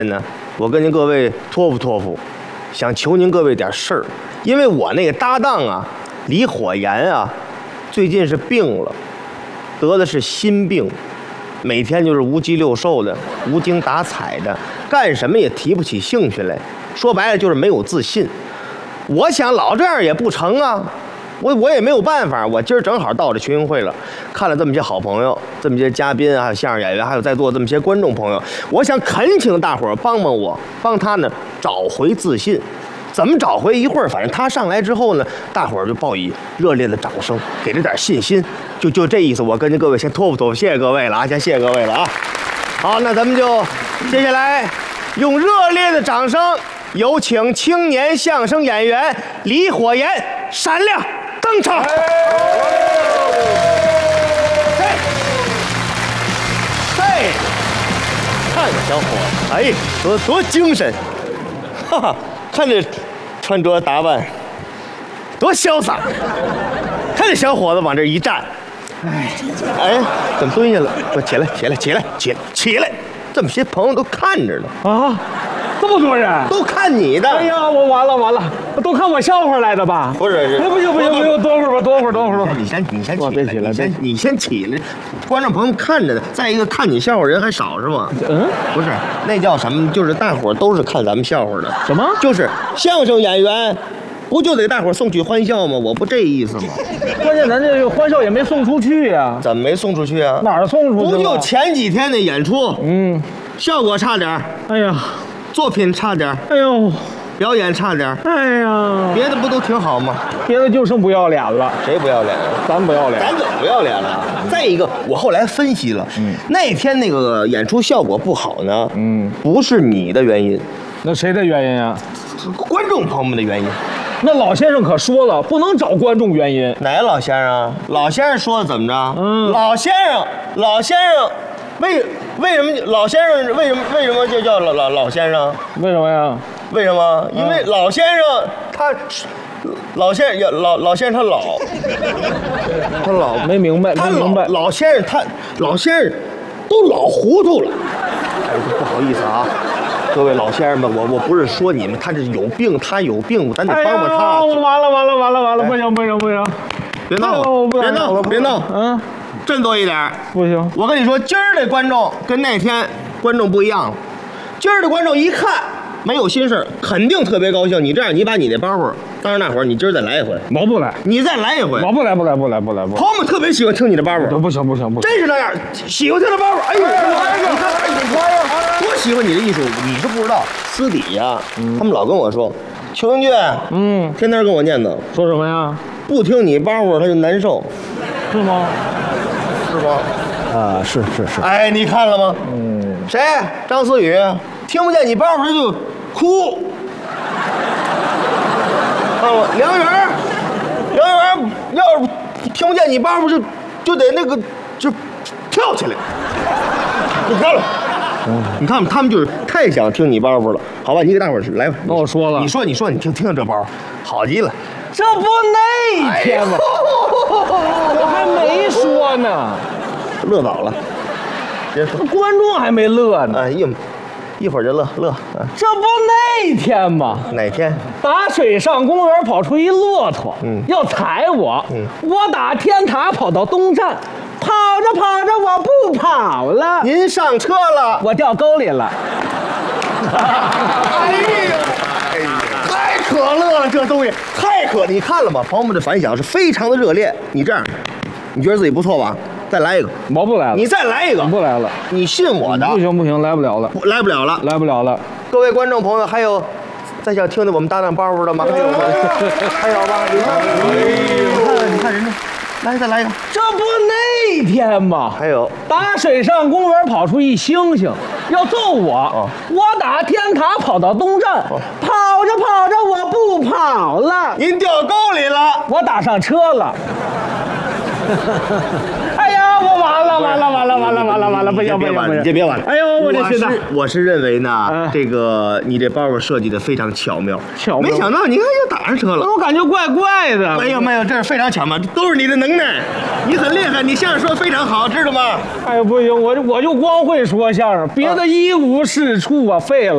呢，我跟您各位托付，想求您各位点事儿，因为我那个搭档啊，李火炎啊，最近是病了，得的是心病，每天就是无鸡六兽的，无精打采的，干什么也提不起兴趣来，说白了就是没有自信。我想老这样也不成啊。我也没有办法，我今儿正好到这群英会了，看了这么些好朋友，这么些嘉宾，还有相声演员，还有在座这么些观众朋友，我想恳请大伙儿帮我，帮他呢找回自信。怎么找回？一会儿反正他上来之后呢，大伙儿就报以热烈的掌声，给他点信心，就这意思。我跟着各位先托付，谢谢各位了啊，先谢谢各位了啊。好，那咱们就接下来用热烈的掌声，有请青年相声演员李火炎闪亮登场！嘿，看小伙子，哎，多精神，哈哈，看这穿着打扮，多潇洒！看这小伙子往这一站，哎，怎么蹲下了？我起来！这么些朋友都看着呢啊！这么多人都看你的！ 哎呀，我完了，都看我笑话来的吧？ 不是， 哎，不行，多会儿吧， 你先起来， 别起来， 你先起来，观众朋友看着呢。再一个，看你笑话人还少是吗？不是，那叫什么？就是大伙儿都是看咱们笑话的。 什么？ 就是相声演员，不就得给大伙儿送去欢笑吗？我不这意思吗？ 关键咱这个欢笑也没送出去呀。 怎么没送出去啊？ 哪儿送出去了？ 不就前几天的演出？效果差点。 哎呀。 作品差点， 哎呦， 表演差点， 哎呀， 别的不都挺好吗？ 别的就剩不要脸了。 谁不要脸了？ 咱不要脸。 咱怎么不要脸了？再一个，我后来分析了，那天那个演出效果不好呢，不是你的原因， 那谁的原因啊？ 观众朋友们的原因。 那老先生可说了，不能找观众原因。 哪个老先生啊？老先生说的怎么着？老先生。为什么老先生为什么就叫老先生？ 为什么呀？ 为什么？因为老先生老先生他老， 没明白。 老先生都老糊涂了。哎，不好意思啊，各位老先生们，我不是说你们，他这有病，他有病，咱得帮帮他。 完了，不行， 别闹，振作一点， 不行！ 我跟你说，今儿的观众跟那天观众不一样了。今儿的观众一看没有心事，肯定特别高兴。你这样，你把你那包袱当着那会儿，你今儿再来一回。 我不来， 你再来一回。 我不来。朋友们特别喜欢听你的包袱。 不行， 真是那样，喜欢听的包袱。哎呦，你看，多喜欢你的艺术，你是不知道。私底下，他们老跟我说，邱英俊，天天跟我念叨， 说什么呀？ 不听你包袱他就难受， 是吗？ 是吗？ 是。 哎，你看了吗？谁？张思雨，听不见你包袱他就哭。看了梁元要是听不见你包袱就得那个就跳起来。你看了？你看他们就是太想听你包袱了，好吧？你给大伙儿来吧。 那我说了， 你说，你听这包，好极了。 这不那天吗？我还没说呢。 乐早了，别说， 观众还没乐呢。 哎，一会儿就乐。 这不那天吗？ 哪天？ 打水上公园跑出一骆驼，要踩我，我打天塔跑到东站，跑着我不跑了。 您上车了， 我掉沟里了。 哎呀，太可乐了，这东西太可，你看了吗？朋友们的反响是非常的热烈。你这样，你觉得自己不错吧？再来一个， 我不来了。 你再来一个， 不来了。 你信我的。 不行，来不了了。 各位观众朋友，还有再想听听我们搭档包袱的吗？还有吗？还有吧？你看人家，来再来一个。 这不那天吗？ 还有打水上公园跑出一猩猩，要揍我，我打天塔跑到东站，跑着我不跑了。 您掉沟里了， 我打上车了。哎呀，我完了，不行， 你别完了。 哎呦， 我是认为呢，这个你这包袱设计的非常巧妙，没想到你看又打上车了， 我感觉怪怪的。 没有，这是非常巧妙，都是你的能耐，你很厉害，你相声说的非常好，知道吗？ 哎呦，不行，我就光会说相声，别的一无是处啊，废了。